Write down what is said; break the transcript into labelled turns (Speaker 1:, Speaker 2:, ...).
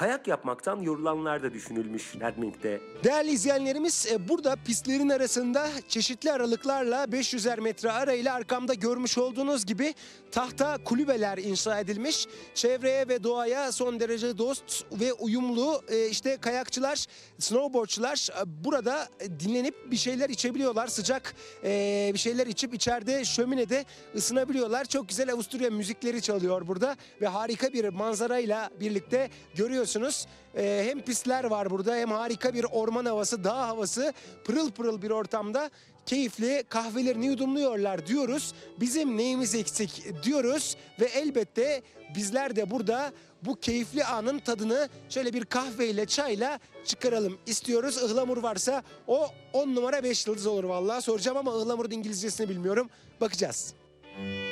Speaker 1: kayak yapmaktan yorulanlar da düşünülmüş Nədmink'te.
Speaker 2: Değerli izleyenlerimiz, burada pistlerin arasında çeşitli aralıklarla 500'er metre arayla arkamda görmüş olduğunuz gibi tahta kulübeler inşa edilmiş. Çevreye ve doğaya son derece dost ve uyumlu işte kayakçılar, snowboardçular burada dinlenip bir şeyler içebiliyorlar. Sıcak bir şeyler içip içeride şöminede ısınabiliyorlar. Çok güzel Avusturya müzikleri çalıyor burada ve harika bir manzarayla birlikte görüyorsunuz. Hem pistler var burada hem harika bir orman havası, dağ havası, pırıl pırıl bir ortamda keyifli kahvelerini yudumluyorlar diyoruz. Bizim neyimiz eksik diyoruz ve elbette bizler de burada bu keyifli anın tadını şöyle bir kahveyle, çayla çıkaralım istiyoruz. Ihlamur varsa o 10 numara 5 yıldız olur vallahi. Soracağım ama ıhlamurun İngilizcesini bilmiyorum. Bakacağız.